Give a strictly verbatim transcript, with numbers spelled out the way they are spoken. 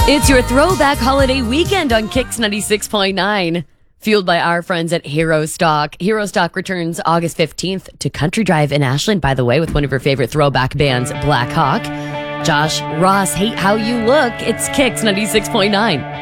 It's your throwback holiday weekend on Kicks ninety-six point nine. Fueled by our friends at Hero Stock. Hero Stock returns August fifteenth to Country Drive in Ashland, by the way, with one of your favorite throwback bands, Black Hawk. Josh Ross, Hate How You Look. It's Kicks ninety-six point nine.